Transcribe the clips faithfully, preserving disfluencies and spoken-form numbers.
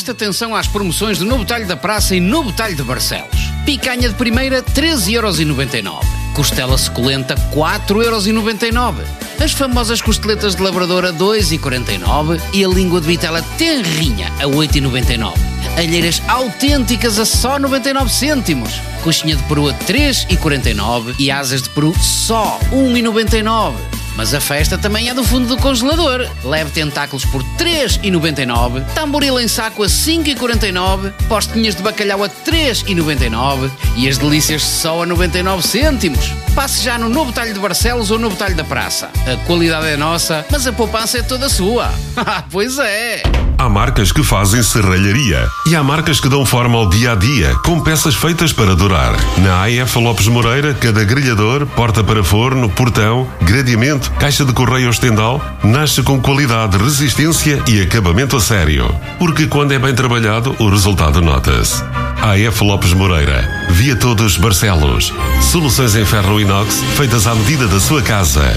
Presta atenção às promoções do Novo Talho da Praça e Novo Talho de Barcelos. Picanha de primeira, treze euros e noventa e nove. Costela suculenta, quatro euros e noventa e nove. As famosas costeletas de labrador a dois euros e quarenta e nove e a língua de vitela tenrinha a oito euros e noventa e nove. Alheiras autênticas a só noventa e nove cêntimos. Coxinha de peru a três euros e quarenta e nove e asas de peru só um euro e noventa e nove. Mas a festa também é do fundo do congelador. Leve tentáculos por três euros e noventa e nove, tamboril em saco a cinco euros e quarenta e nove, postinhas de bacalhau a três euros e noventa e nove e as delícias só a noventa e nove cêntimos. Passe já no Novo Talho de Barcelos ou Novo Talho da Praça. A qualidade é nossa, mas a poupança é toda sua. Pois é! Há marcas que fazem serralharia e há marcas que dão forma ao dia-a-dia, com peças feitas para durar. Na A F Lopes Moreira, cada grelhador, porta para forno, portão, gradeamento, caixa de correio ou estendal, nasce com qualidade, resistência e acabamento a sério. Porque quando é bem trabalhado, o resultado nota-se. A F Lopes Moreira, Via Todos Barcelos. Soluções em ferro inox feitas à medida da sua casa.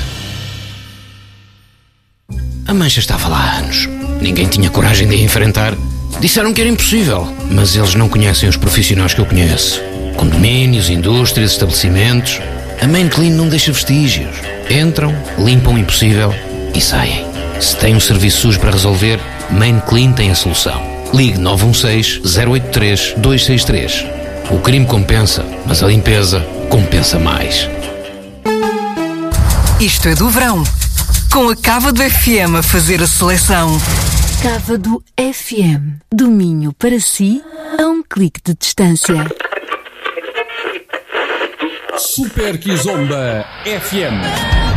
A mancha estava lá há anos. Ninguém tinha coragem de a enfrentar. Disseram que era impossível, mas eles não conhecem os profissionais que eu conheço. Condomínios, indústrias, estabelecimentos. A Main Clean não deixa vestígios. Entram, limpam o impossível e saem. Se tem um serviço sujo para resolver, Main Clean tem a solução. Ligue nove um seis, zero oito três, dois seis três. O crime compensa, mas a limpeza compensa mais. Isto é do verão. Com a Cava do F M a fazer a seleção. Cava do F M. Do Minho para si, a um clique de distância. Super Kizomba F M.